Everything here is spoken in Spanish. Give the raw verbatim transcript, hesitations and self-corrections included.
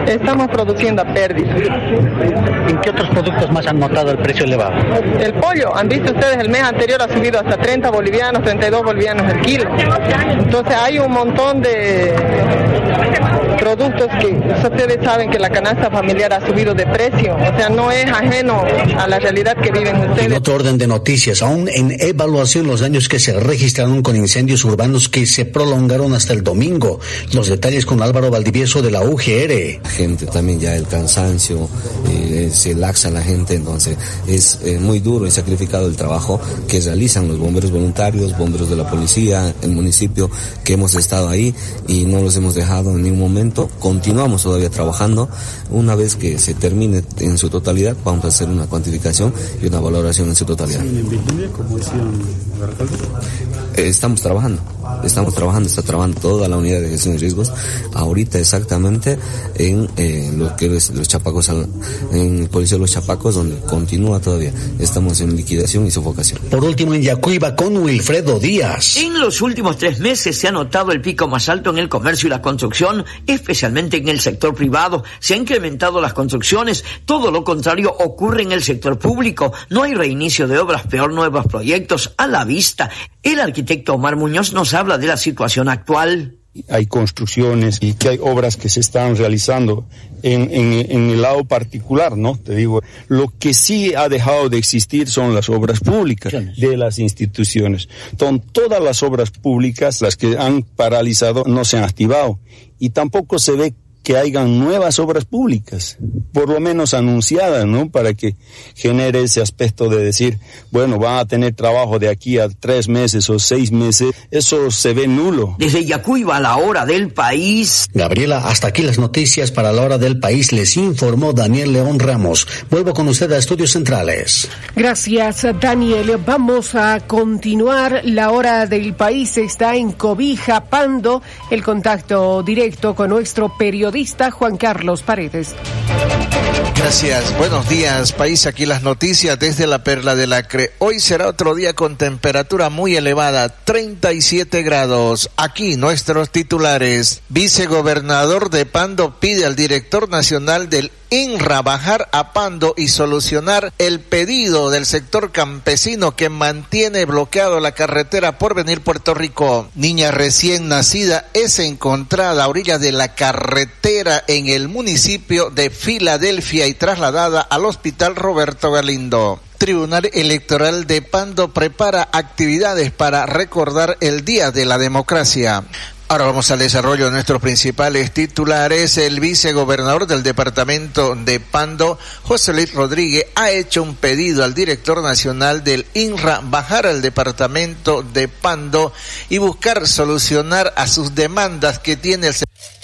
Estamos produciendo a pérdida. ¿En qué otros productos más han notado el precio elevado? El pollo, han visto ustedes, el mes anterior ha subido hasta treinta bolivianos, treinta y dos bolivianos el kilo. Entonces hay un montón de productos que ustedes saben que la canasta familiar ha subido de precio, o sea, no es ajeno a la realidad que viven ustedes. En otro orden de noticias, aún en evaluación los daños que se registraron con incendios urbanos que se prolongaron hasta el domingo. Los detalles con Álvaro Valdivieso de la U G R. La gente también ya el cansancio, eh, se laxa la gente, entonces es eh, muy duro y sacrificado el trabajo que realizan los bomberos voluntarios, bomberos de la policía, el municipio, que hemos estado ahí y no los hemos dejado en ningún momento. Continuamos todavía trabajando. Una vez que se termine en su totalidad, vamos a hacer una cuantificación y una valoración en su totalidad. Estamos trabajando, estamos trabajando, está trabajando toda la unidad de gestión de riesgos, ahorita exactamente en eh, lo que es los Chapacos, en el Coliseo de los Chapacos, donde continúa todavía. Estamos en liquidación y sofocación. Por último, en Yacuiba con Wilfredo Díaz. En los últimos tres meses se ha notado el pico más alto en el comercio y la construcción, especialmente en el sector privado. Se han incrementado las construcciones, todo lo contrario ocurre en el sector público. No hay reinicio de obras, peor nuevos proyectos a la vista. El arquitecto Omar Muñoz nos habla de la situación actual. Hay construcciones y que hay obras que se están realizando en, en, en el lado particular, ¿no? Te digo, lo que sí ha dejado de existir son las obras públicas de las instituciones. Entonces, todas las obras públicas, las que han paralizado, no se han activado y tampoco se ve que hayan nuevas obras públicas, por lo menos anunciadas, ¿no? Para que genere ese aspecto de decir, bueno, van a tener trabajo de aquí a tres meses o seis meses, eso se ve nulo. Desde Yacuiba a la hora del país. Gabriela, hasta aquí las noticias para la hora del país, les informó Daniel León Ramos. Vuelvo con usted a Estudios Centrales. Gracias, Daniel. Vamos a continuar. La hora del país está en Cobija, Pando. El contacto directo con nuestro periodista Juan Carlos Paredes. Gracias, buenos días, país, aquí las noticias desde la Perla del Acre. Hoy será otro día con temperatura muy elevada, treinta y siete grados. Aquí nuestros titulares. Vicegobernador de Pando pide al director nacional del INRA bajar a Pando y solucionar el pedido del sector campesino que mantiene bloqueado la carretera Porvenir Puerto Rico. Niña recién nacida es encontrada a orillas de la carretera en el municipio de Filadelfia y trasladada al hospital Roberto Galindo. Tribunal Electoral de Pando prepara actividades para recordar el Día de la Democracia. Ahora vamos al desarrollo de nuestros principales titulares. El vicegobernador del departamento de Pando, José Luis Rodríguez, ha hecho un pedido al director nacional del INRA bajar al departamento de Pando y buscar solucionar a sus demandas que tiene el sector.